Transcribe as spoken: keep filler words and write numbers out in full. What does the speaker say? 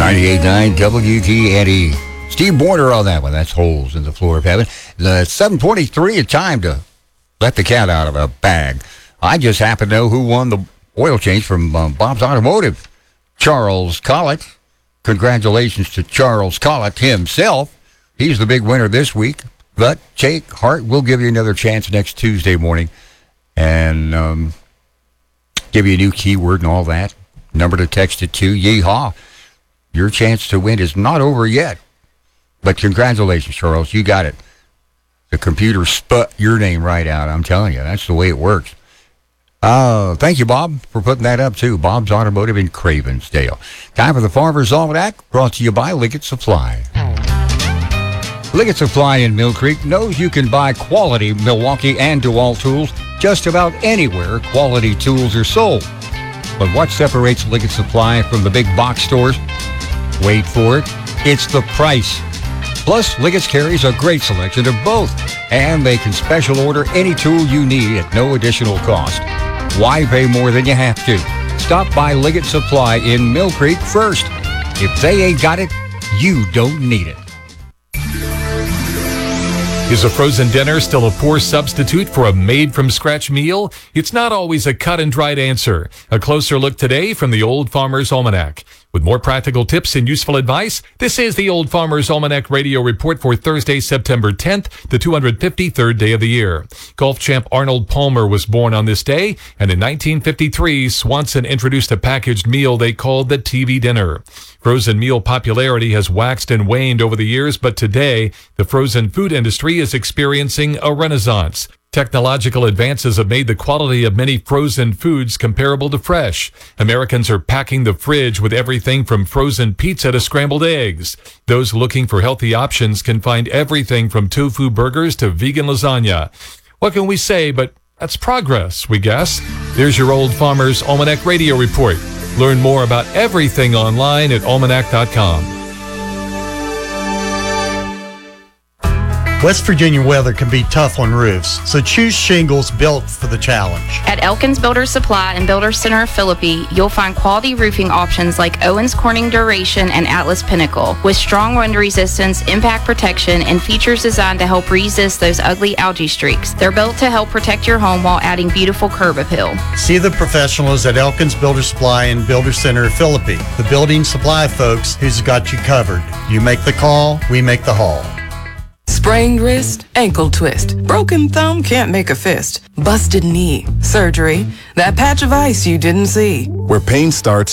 ninety-eight point nine W G N E. Steve Border on that one. That's Holes in the Floor of Heaven. The seven twenty-three, it's time to let the cat out of a bag. I just happen to know who won the oil change from um, Bob's Automotive. Charles Collett. Congratulations to Charles Collett himself. He's the big winner this week. But Jake Hart will give you another chance next Tuesday morning and um, give you a new keyword and all that. Number to text it to. Yeehaw. Your chance to win is not over yet. But congratulations, Charles. You got it. The computer sput your name right out. I'm telling you, that's the way it works. Uh, thank you, Bob, for putting that up, too. Bob's Automotive in Cravensdale. Time for the Farmer's Almanac, brought to you by Liggett Supply. Liggett Supply in Mill Creek knows you can buy quality Milwaukee and DeWalt tools just about anywhere quality tools are sold. But what separates Liggett Supply from the big box stores? Wait for it. It's the price. Plus, Liggett's carries a great selection of both, and they can special order any tool you need at no additional cost. Why pay more than you have to? Stop by Liggett Supply in Mill Creek first. If they ain't got it, you don't need it. Is a frozen dinner still a poor substitute for a made-from-scratch meal? It's not always a cut-and-dried answer. A closer look today from the Old Farmer's Almanac. With more practical tips and useful advice, this is the Old Farmer's Almanac Radio Report for Thursday, September tenth, the two hundred fifty-third day of the year. Golf champ Arnold Palmer was born on this day, and in nineteen fifty-three, Swanson introduced a packaged meal they called the T V dinner. Frozen meal popularity has waxed and waned over the years, but today, the frozen food industry is experiencing a renaissance. Technological advances have made the quality of many frozen foods comparable to fresh. Americans are packing the fridge with everything from frozen pizza to scrambled eggs. Those looking for healthy options can find everything from tofu burgers to vegan lasagna. What can we say, but that's progress, we guess. There's your Old Farmer's Almanac Radio Report. Learn more about everything online at almanac dot com. West Virginia weather can be tough on roofs, so choose shingles built for the challenge. At Elkins Builder Supply and Builder Center of Philippi, you'll find quality roofing options like Owens Corning Duration and Atlas Pinnacle, with strong wind resistance, impact protection, and features designed to help resist those ugly algae streaks. They're built to help protect your home while adding beautiful curb appeal. See the professionals at Elkins Builder Supply and Builder Center of Philippi, the building supply folks who's got you covered. You make the call, we make the haul. Sprained wrist, ankle twist, broken thumb, can't make a fist, busted knee, surgery, that patch of ice you didn't see. Where pain starts,